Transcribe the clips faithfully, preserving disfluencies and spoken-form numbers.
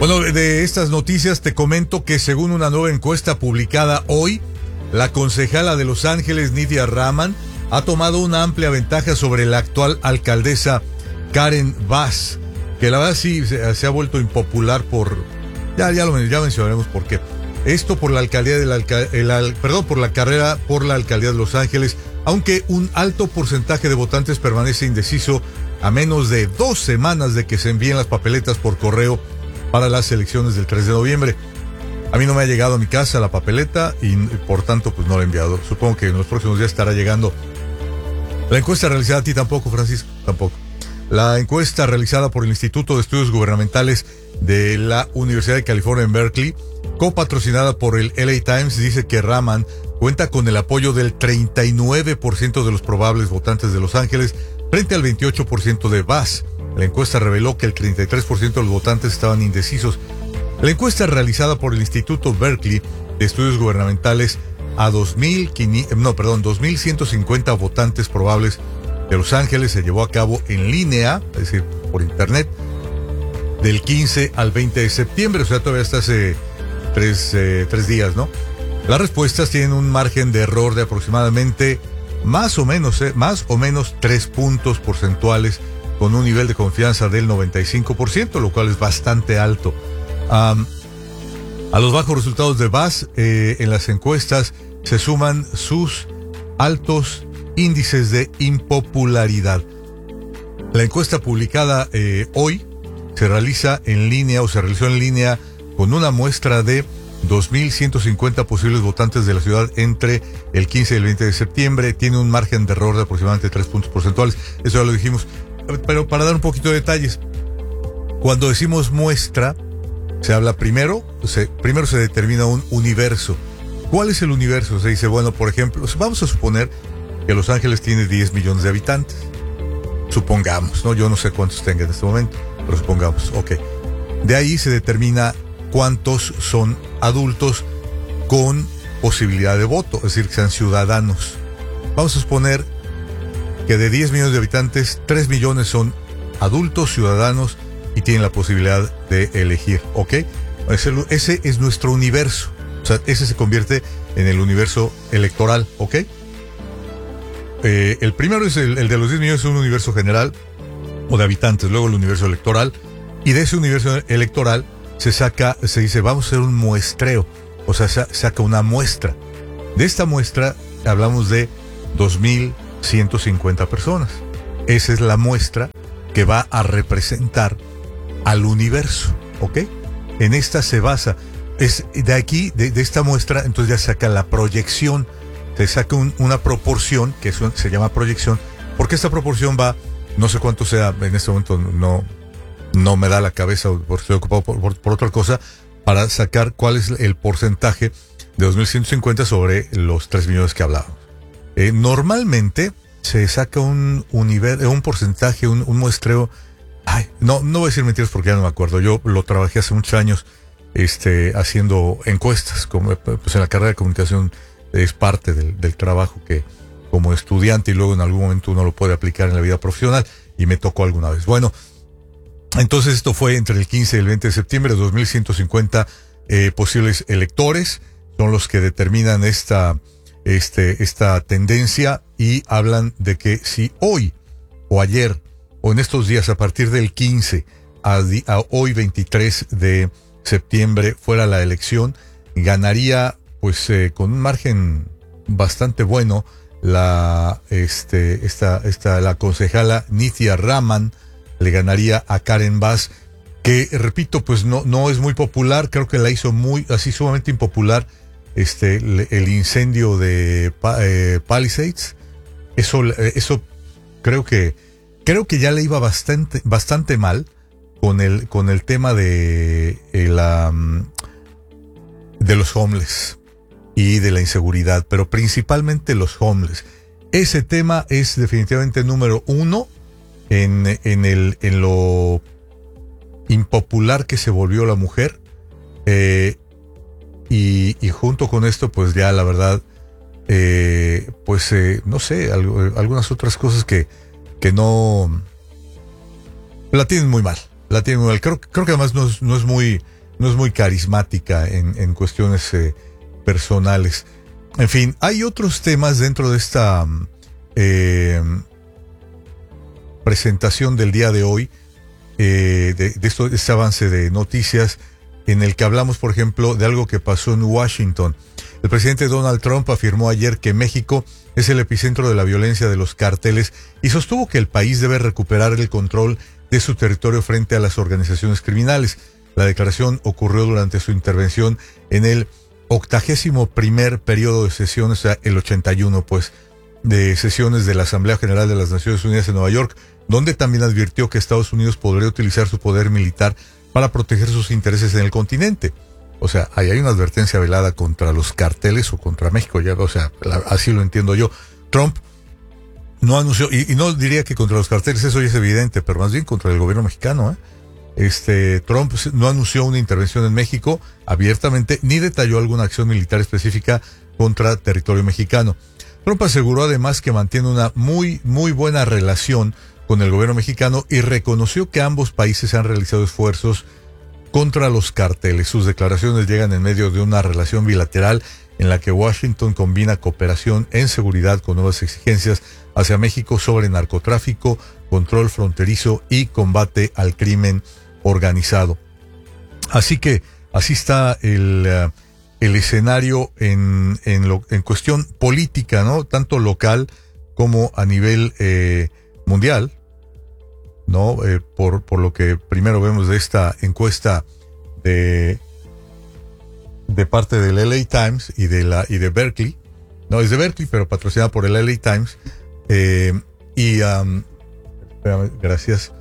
Bueno, de estas noticias te comento que según una nueva encuesta publicada hoy, la concejala de Los Ángeles, Nydia Raman, ha tomado una amplia ventaja sobre la actual alcaldesa Karen Bass, que la verdad sí se, se ha vuelto impopular por... Ya, ya lo ya mencionaremos por qué. Esto por la alcaldía de la el, el, perdón, por la carrera por la alcaldía de Los Ángeles, aunque un alto porcentaje de votantes permanece indeciso a menos de dos semanas de que se envíen las papeletas por correo para las elecciones del tres de noviembre. A mí no me ha llegado a mi casa la papeleta y por tanto pues no la he enviado. Supongo que en los próximos días estará llegando. La encuesta realizada a ti tampoco, Francisco, tampoco. La encuesta realizada por el Instituto de Estudios Gubernamentales de la Universidad de California en Berkeley, copatrocinada por el L A Times, dice que Raman cuenta con el apoyo del treinta y nueve por ciento de los probables votantes de Los Ángeles frente al veintiocho por ciento de Bass. La encuesta reveló que el treinta y tres por ciento de los votantes estaban indecisos. La encuesta realizada por el Instituto Berkeley de Estudios Gubernamentales a dos mil quinientos, no, perdón, dos mil ciento cincuenta votantes probables de Los Ángeles se llevó a cabo en línea, es decir, por internet, del quince al veinte de septiembre, o sea, todavía hasta hace tres, eh, tres días, ¿no? Las respuestas tienen un margen de error de aproximadamente más o menos, eh, más o menos tres puntos porcentuales, con un nivel de confianza del noventa y cinco por ciento, lo cual es bastante alto. Um, a los bajos resultados de Bass eh, en las encuestas se suman sus altos índices de impopularidad. La encuesta publicada eh, hoy se realiza en línea o se realizó en línea con una muestra de dos mil ciento cincuenta posibles votantes de la ciudad entre el quince y el veinte de septiembre. Tiene un margen de error de aproximadamente tres puntos porcentuales. Eso ya lo dijimos. Pero para dar un poquito de detalles, cuando decimos muestra, se habla primero, se, primero se determina un universo. ¿Cuál es el universo? Se dice, bueno, por ejemplo, vamos a suponer que Los Ángeles tiene diez millones de habitantes. Supongamos, ¿no? Yo no sé cuántos tenga en este momento, pero supongamos, ok. De ahí se determina cuántos son adultos con posibilidad de voto, es decir, que sean ciudadanos. Vamos a suponer que de diez millones de habitantes, tres millones son adultos, ciudadanos y tienen la posibilidad de elegir, ¿ok? Ese, ese es nuestro universo, o sea, ese se convierte en el universo electoral, ¿ok? Eh, el primero es el, el de los diez millones, es un universo general o de habitantes, luego el universo electoral, y de ese universo electoral se saca, se dice, vamos a hacer un muestreo, o sea, se saca una muestra. De esta muestra hablamos de dos mil ciento cincuenta personas. Esa es la muestra que va a representar al universo, ¿ok? En esta se basa, es de aquí, de, de esta muestra, entonces ya saca la proyección, se saca un, una proporción, que eso se llama proyección, porque esta proporción va, no sé cuánto sea, en este momento no, no me da la cabeza, porque estoy ocupado por, por, por otra cosa, para sacar cuál es el porcentaje de dos mil ciento cincuenta sobre los tres millones que hablábamos. Eh, normalmente se saca un, univer, un porcentaje, un, un muestreo. Ay, no, no voy a decir mentiras porque ya no me acuerdo. Yo lo trabajé hace muchos años, este, haciendo encuestas, como, pues en la carrera de comunicación es parte del, del trabajo que como estudiante y luego en algún momento uno lo puede aplicar en la vida profesional y me tocó alguna vez. Bueno, entonces esto fue entre el quince y el veinte de septiembre, dos mil ciento cincuenta eh, posibles electores son los que determinan esta Este, esta tendencia y hablan de que si hoy o ayer o en estos días a partir del quince a, di, a hoy veintitrés de septiembre fuera la elección, ganaría pues eh, con un margen bastante bueno la este esta esta la concejala Nydia Raman le ganaría a Karen Bass, que repito pues no no es muy popular. Creo que la hizo muy así sumamente impopular este el incendio de eh, Palisades. Eso eso creo que creo que ya le iba bastante bastante mal con el con el tema de el, um, de los homeless y de la inseguridad, pero principalmente los homeless. Ese tema es definitivamente número uno en en el en lo impopular que se volvió la mujer. Eh, Y, y junto con esto, pues ya la verdad, eh, pues eh, no sé, algo, algunas otras cosas que, que no la tienen muy mal. la tiene muy mal. Creo, creo que además no es, no es muy, no es muy carismática en, en cuestiones eh, personales. En fin, hay otros temas dentro de esta eh, presentación del día de hoy, eh, de, de, esto, de este avance de noticias, en el que hablamos, por ejemplo, de algo que pasó en Washington. El presidente Donald Trump afirmó ayer que México es el epicentro de la violencia de los cárteles y sostuvo que el país debe recuperar el control de su territorio frente a las organizaciones criminales. La declaración ocurrió durante su intervención en el octagésimo primer periodo de sesiones, o sea, el ochenta y uno, pues, de sesiones de la Asamblea General de las Naciones Unidas en Nueva York, donde también advirtió que Estados Unidos podría utilizar su poder militar para proteger sus intereses en el continente. O sea, ahí hay una advertencia velada contra los carteles o contra México, ya, o sea, la, así lo entiendo yo. Trump no anunció, y, y no diría que contra los carteles, eso ya es evidente, pero más bien contra el gobierno mexicano, ¿eh? Este, Trump no anunció una intervención en México abiertamente, ni detalló alguna acción militar específica contra territorio mexicano. Trump aseguró además que mantiene una muy, muy buena relación con el gobierno mexicano y reconoció que ambos países han realizado esfuerzos contra los carteles. Sus declaraciones llegan en medio de una relación bilateral en la que Washington combina cooperación en seguridad con nuevas exigencias hacia México sobre narcotráfico, control fronterizo y combate al crimen organizado. Así que así está el, uh, el escenario en, en, lo, en cuestión política, ¿no? Tanto local como a nivel eh, mundial, ¿no? Eh, por, por lo que primero vemos de esta encuesta de, de parte del L A Times y de la y de Berkeley, no es de Berkeley, pero patrocinada por el L A Times, eh, y um, espérame, gracias,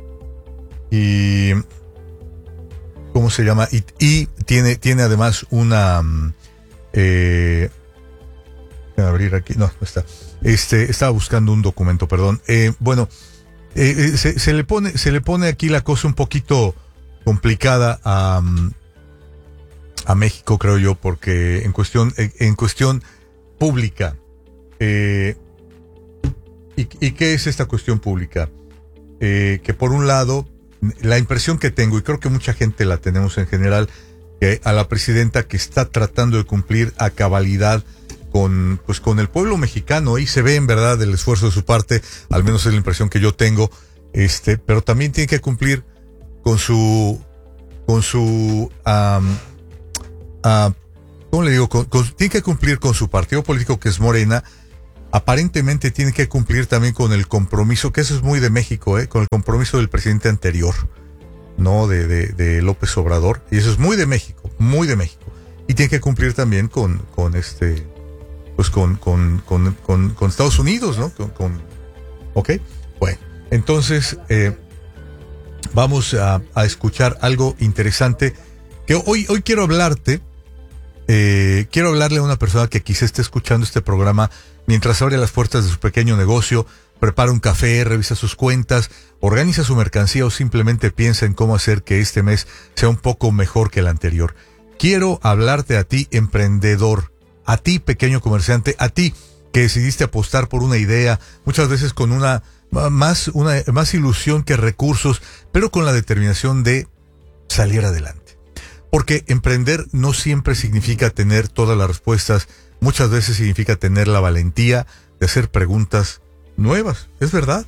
y ¿cómo se llama? Y, y tiene, tiene además una um, eh, voy a abrir aquí, no, no está, este, estaba buscando un documento, perdón, eh, bueno, Eh, eh, se, se le pone se le pone aquí la cosa un poquito complicada a, a México, creo yo, porque en cuestión en cuestión pública, eh, y, y qué es esta cuestión pública, eh, que por un lado la impresión que tengo, y creo que mucha gente la tenemos en general, que a la presidenta que está tratando de cumplir a cabalidad con, pues, con el pueblo mexicano, y se ve en verdad el esfuerzo de su parte, al menos es la impresión que yo tengo, este, pero también tiene que cumplir con su, con su, um, uh, ¿cómo le digo? Con, con, tiene que cumplir con su partido político, que es Morena. Aparentemente tiene que cumplir también con el compromiso, que eso es muy de México, ¿eh? Con el compromiso del presidente anterior, no de, de, de López Obrador, y eso es muy de México, muy de México. Y tiene que cumplir también con, con este, pues con, con, con, con, con Estados Unidos, ¿no? Con, con, ok, bueno, entonces eh, vamos a, a escuchar algo interesante que hoy, hoy quiero hablarte, eh, quiero hablarle a una persona que quizá esté escuchando este programa mientras abre las puertas de su pequeño negocio, prepara un café, revisa sus cuentas, organiza su mercancía o simplemente piensa en cómo hacer que este mes sea un poco mejor que el anterior. Quiero hablarte a ti, emprendedor, a ti, pequeño comerciante, a ti que decidiste apostar por una idea, muchas veces con una más, una, más ilusión que recursos, pero con la determinación de salir adelante. Porque emprender no siempre significa tener todas las respuestas, muchas veces significa tener la valentía de hacer preguntas nuevas, es verdad.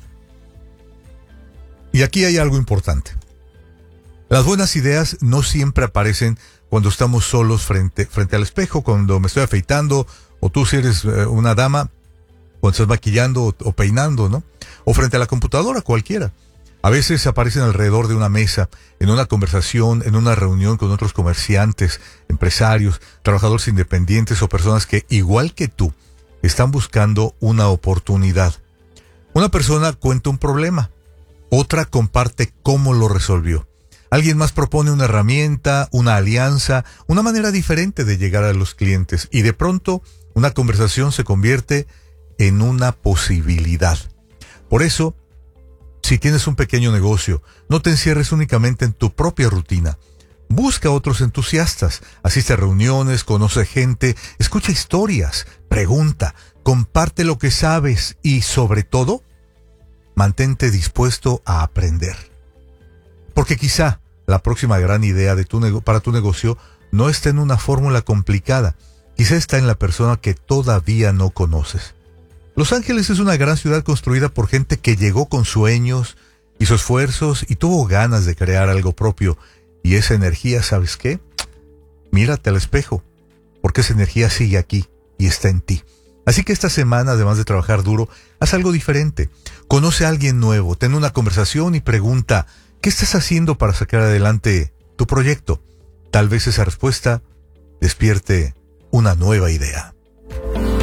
Y aquí hay algo importante. Las buenas ideas no siempre aparecen cuando estamos solos frente, frente al espejo, cuando me estoy afeitando, o tú si eres eh, una dama, cuando estás maquillando o, o peinando, ¿no? O frente a la computadora, cualquiera. A veces aparecen alrededor de una mesa, en una conversación, en una reunión con otros comerciantes, empresarios, trabajadores independientes o personas que, igual que tú, están buscando una oportunidad. Una persona cuenta un problema, otra comparte cómo lo resolvió. Alguien más propone una herramienta, una alianza, una manera diferente de llegar a los clientes, y de pronto una conversación se convierte en una posibilidad. Por eso, si tienes un pequeño negocio, no te encierres únicamente en tu propia rutina. Busca a otros entusiastas, asiste a reuniones, conoce gente, escucha historias, pregunta, comparte lo que sabes y, sobre todo, mantente dispuesto a aprender. Porque quizá la próxima gran idea de tu nego- para tu negocio no está en una fórmula complicada, quizá está en la persona que todavía no conoces. Los Ángeles es una gran ciudad construida por gente que llegó con sueños, hizo esfuerzos y tuvo ganas de crear algo propio. Y esa energía, ¿sabes qué? Mírate al espejo, porque esa energía sigue aquí y está en ti. Así que esta semana, además de trabajar duro, haz algo diferente. Conoce a alguien nuevo, ten una conversación y pregunta, ¿qué estás haciendo para sacar adelante tu proyecto? Tal vez esa respuesta despierte una nueva idea.